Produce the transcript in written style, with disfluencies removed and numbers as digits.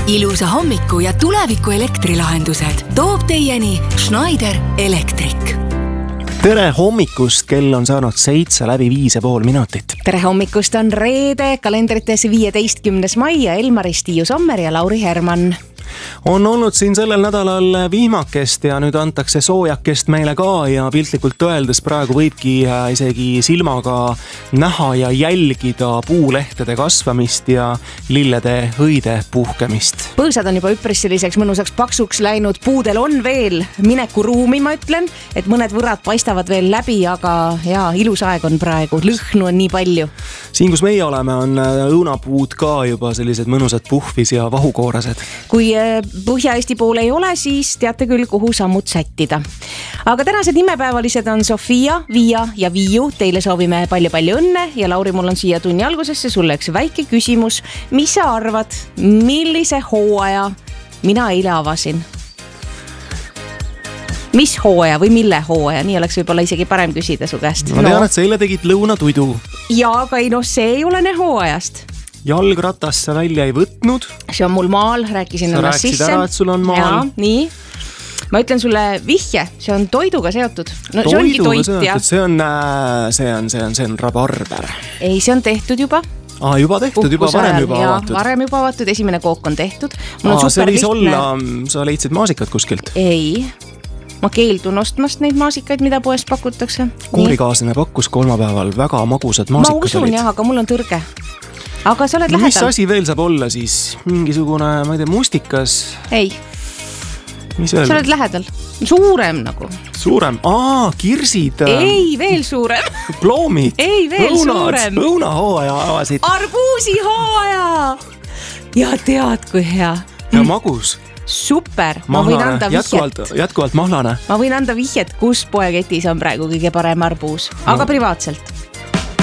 Ilusa hommiku ja tuleviku elektrilahendused toob teieni Schneider Electric. Tere hommikust, kell on saanud 7:05 minutit. Tere hommikust, on reede, kalendrites 15. mai ja Elmarist Tiiu Sommer ja Lauri Herman. On olnud siin sellel nädalal vihmakest ja nüüd antakse soojakest meile ka ja piltlikult öeldes praegu võibki isegi silmaga näha ja jälgida puulehtede kasvamist ja lillede õide puhkemist. Põõsad on juba üpris selliseks mõnusaks paksuks läinud, puudel on veel minekuruumi, ma ütlen, et mõned võrad paistavad veel läbi, aga jaa, ilus aeg on praegu, lõhnu on nii palju. Siin, kus meie oleme, on õunapuud ka juba sellised mõnusad puhvis ja vahukoorased. Kui Põhja-Eesti pool ei ole, siis teate küll, kuhu sammud sättida. Aga tänased nimepäevalised on Sofia, Viia ja Viiu. Teile soovime palju õnne ja Lauri, mul on siia tunni algusesse sulle üks väike küsimus. Mis sa arvad, millise hooaja mina eile avasin? Mis hooaja või mille hooaja? Nii oleks võib-olla isegi parem küsida su käest. Ma tean, et sa eile tegid lõunatuidu. Jaa, aga ei, see ei ole hooajast. Jalgratast sa välja ei võtnud. See on mul maal, rääkisin ennast sisse. Sa rääkisid ära, et sul on maal. Ja, nii. Ma ütlen sulle vihje, see on toiduga seotud. No, see ongi toit, jah. See on rabarber. Ei, see on tehtud juba. Juba tehtud, varem avatud. Varem juba avatud, esimene kook on tehtud. See võis olla, sa leidsid maasikad kuskilt? Ei. Ma keeldun ostmast neid maasikaid, mida poest pakutakse. Koorikaaslane pakkus kolmapäeval väga magusad maasikad. Ma usun jah, aga mul on tõrge. Aga sa oled lähedal. Mis asi veel saab olla siis? Mingisugune, ma ei tea, mustikas? Ei. Mis veel? Sa oled lähedal. Suurem nagu. Suurem? Kirsid. Ei, veel suurem. Ploomid. Ei, veel suurem. Õunahooaja avasid. Arbuusi hooaja. Ja tead, kui hea. Ja magus. Super. Mahlane. Ma võin anda vihjet. Jätkuvalt mahlane. Ma võin anda vihjet, kus poeketis on praegu kõige parem arbuus. Aga privaatselt.